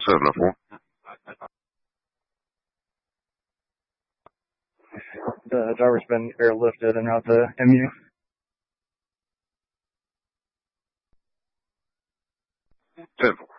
704. The driver's been airlifted and out to MU. 10-4.